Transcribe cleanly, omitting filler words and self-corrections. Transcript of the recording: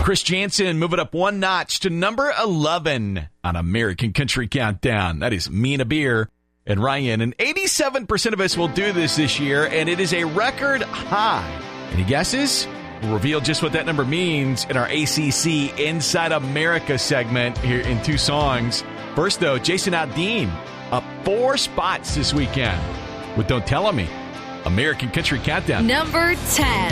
Chris Jansen move it up one notch to number 11 on American Country Countdown. That is Mina Beer and Ryan. And 87% of us will do this year, and it is a record high. Any guesses? We'll reveal just what that number means in our ACC Inside America segment here in 2 songs. First, though, Jason Aldean up 4 spots this weekend with Don't Tell Me. American Country Countdown. Number 10.